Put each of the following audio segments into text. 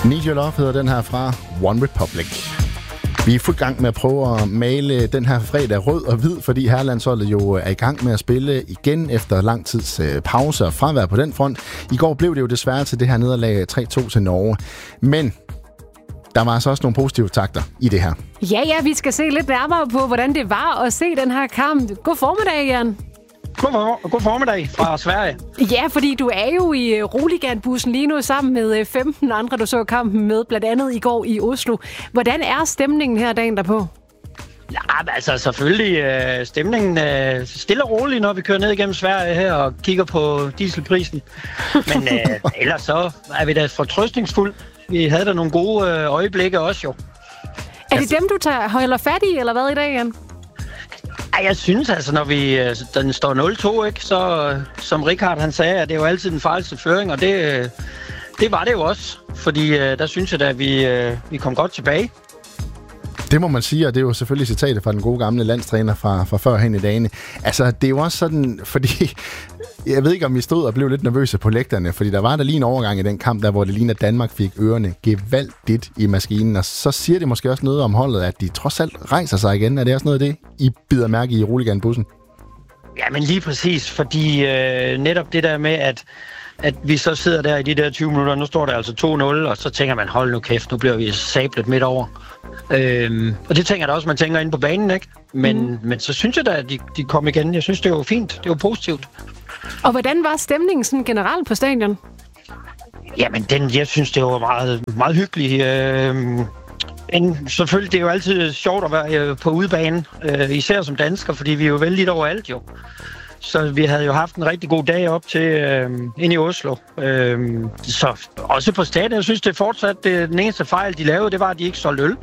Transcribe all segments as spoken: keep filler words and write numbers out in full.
Need Your Love hedder den her fra One Republic. Vi er i fuld gang med at prøve at male den her fredag rød og hvid, fordi herrelandsholdet jo er i gang med at spille igen efter lang tids pause og fravær på den front. I går blev det jo desværre til det her nederlag tre to til Norge. Men der var altså også nogle positive takter i det her. Ja, ja, vi skal se lidt nærmere på, hvordan det var at se den her kamp. God formiddag, Jan. God, god formiddag fra Sverige. Ja, fordi du er jo i Roligan-bussen lige nu sammen med femten andre, du så kampen med, blandt andet i går i Oslo. Hvordan er stemningen her dagen derpå? Ja, altså selvfølgelig øh, stemningen øh, stille og rolig, når vi kører ned igennem Sverige her og kigger på dieselprisen. Men øh, ellers så er vi da fortrøstningsfuld. Vi havde da nogle gode øh, øjeblikke også jo. Er det dem, du tager, holder fat i, eller hvad i dag, Jan? Ja, jeg synes altså, når vi den står nul to, ikke, så som Richard han sagde, at det er jo altid den farligste føring, og det, det var det jo også. Fordi der synes jeg da, at vi, vi kom godt tilbage. Det må man sige, og det er jo selvfølgelig citatet fra den gode gamle landstræner fra, fra før hen i dagene. Altså, det er jo også sådan, fordi jeg ved ikke, om vi stod og blev lidt nervøse på lægterne, fordi der var der lige en overgang i den kamp, der hvor det lignede, at Danmark fik ørerne gevaldigt i maskinen, og så siger det måske også noget om holdet, at de trods alt rejser sig igen. Er det også noget af det, I bider mærke i Roligan-bussen? Ja, men lige præcis, fordi øh, netop det der med, at at vi så sidder der i de der tyve minutter, nu står der altså to nul, og så tænker man, hold nu kæft, nu bliver vi sablet midt over. Øhm, og det tænker jeg da også, man tænker inde på banen, ikke? Men, mm. men så synes jeg da, at de, de kom igen. Jeg synes, det var fint. Det var positivt. Og hvordan var stemningen sådan generelt på stadion? Jamen, den, jeg synes, det var meget, meget hyggeligt. Øhm, en, selvfølgelig, det er jo altid sjovt at være på udebane, øh, især som dansker, fordi vi er jo vældig overalt jo. Så vi havde jo haft en rigtig god dag op til øh, ind i Oslo. Øh, så også på stadion, jeg synes, det er fortsat det, den eneste fejl, de lavede, det var, at de ikke solgte øl.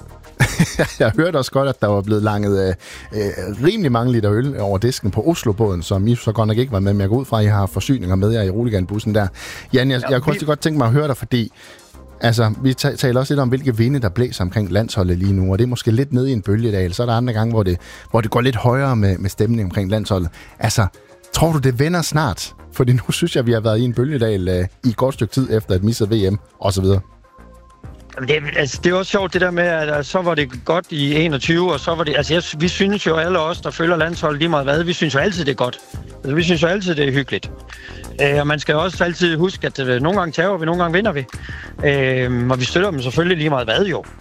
Jeg hørte også godt, at der var blevet langet øh, rimelig mange liter øl over disken på Oslobåden, som I så godt nok ikke var med, men jeg går ud fra, at I har forsyninger med jer i Roligan-bussen der. Jan, jeg, jeg kunne også godt tænke mig at høre dig, fordi altså, vi taler også lidt om, hvilke vinde, der blæser omkring landsholdet lige nu, og det er måske lidt nede i en bølgedal. Så er der andre gange, hvor det, hvor det går lidt højere med, med stemningen omkring landsholdet. Altså, tror du, det vender snart? Fordi nu synes jeg, vi har været i en bølgedal uh, i et godt stykke tid efter et misset V M, og så videre. Det, altså, det er også sjovt det der med, at så var det godt i enogtyve, og så var det... Altså, jeg, vi synes jo alle os, der følger landsholdet lige meget hvad, vi synes jo altid, det er godt. Altså, vi synes jo altid, det er hyggeligt. Øh, og man skal også altid huske, at øh, nogle gange tager vi, nogle gange vinder vi. Øh, og vi støtter dem selvfølgelig lige meget hvad jo.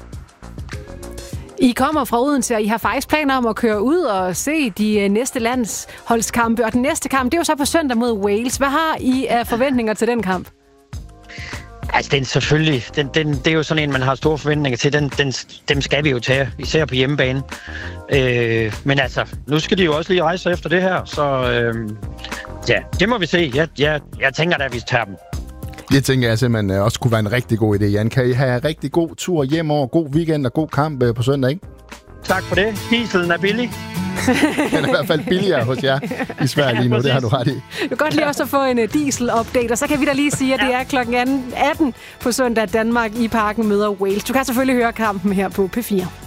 I kommer fra Odense, og I har faktisk planer om at køre ud og se de næste landsholdskampe. Og den næste kamp, det er jo så på søndag mod Wales. Hvad har I af forventninger til den kamp? Altså, den selvfølgelig, den, den, det er jo sådan en, man har store forventninger til. Den, den, dem skal vi jo tage, især på hjemmebane. Øh, men altså, nu skal de jo også lige rejse efter det her, så øh, ja, det må vi se. Jeg, jeg, jeg tænker da, at vi tager dem. Det tænker jeg simpelthen også kunne være en rigtig god idé, Jan. Kan I have rigtig god tur hjem over, god weekend og god kamp på søndag, ikke? Tak for det. Dieselen er billig. Den er i hvert fald billigere hos jer i Sverige lige nu, det har du ret i. Du kan godt lige også få en diesel-update, og så kan vi da lige sige, at det er klokken atten på søndag, Danmark i Parken møder Wales. Du kan selvfølgelig høre kampen her på P fire.